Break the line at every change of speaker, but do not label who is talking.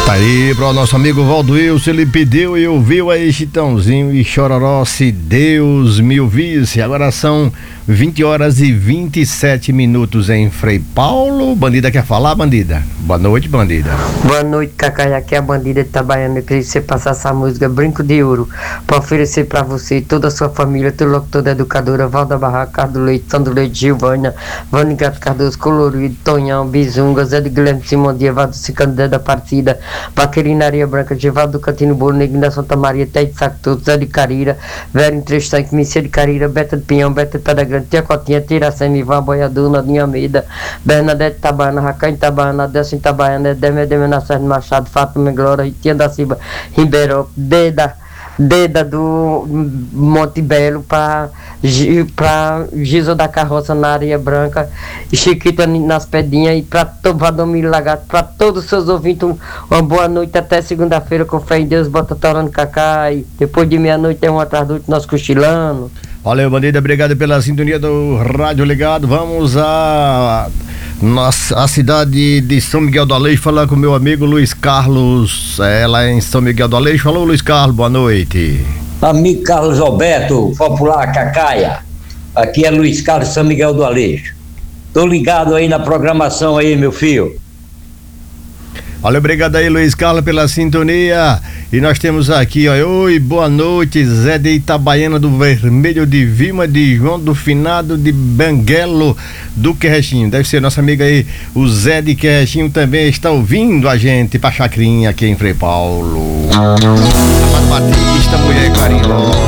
Tá aí para o nosso amigo Valdo Wilson, ele pediu e ouviu aí Chitãozinho e Chororó, se Deus me ouvisse. Agora são 20h27 em Frei Paulo. Bandida quer falar, Bandida? Boa noite, Bandida.
Boa noite, Cacai, aqui é a Bandida de Itabaiana. Eu queria que você passasse essa música Brinco de Ouro para oferecer para você e toda a sua família, todo locutor da educadora, Valda Barraca, Cardo Leite, Sandro Leite, Gilvânia, Vânia Gato Cardoso, Colorido, Tonhão, Bizunga, Zé de Guilherme Simão Dias, Valdo Cicandé da Partida, Vaquerina Areia Branca, Givaldo do Cantino Bolo, Neguinho da Santa Maria, Té de Saco Todo, Zé de Carira, Vera em Três Tanques, Misia de Carira, Beta de Pinhão, Beta de Pedra Grande, Tia Cotinha, Tiracema, Ivan Boiador, Nadinha Almeida, Bernadette Itabaiana, Racan Itabaiana, Adelson Itabaiana, Edemir Nassardo Machado, Fátima Glória, Tia da Silva, Ribeirão, Deda do Monte Belo para Giso da Carroça na Areia Branca, Chiquita nas Pedinhas, e para todo Valdomiro Lagarto, para todos os seus ouvintes, uma boa noite até segunda-feira, com fé em Deus, bota torando Cacai. Depois de meia-noite tem um atrás do outro, nós cochilando.
Valeu, Bandida, obrigado pela sintonia do Rádio Ligado. Vamos a cidade de São Miguel do Aleixo, falar com o meu amigo Luiz Carlos, lá em São Miguel do Aleixo. Falou, Luiz Carlos, boa noite.
Amigo Carlos Alberto, popular Cacaia, aqui é Luiz Carlos, São Miguel do Aleixo. Tô ligado aí na programação aí, meu filho.
Olha, obrigado aí, Luiz Carlos, pela sintonia. E nós temos aqui, ó, oi, boa noite, Zé de Itabaiana do Vermelho, de Vilma, de João do Finado, de Banguelo do Querrechinho. Deve ser nosso amigo aí, o Zé de Querrechinho também está ouvindo a gente pra Chacrinha aqui em Frei Paulo. Batista, mulher carinhosa.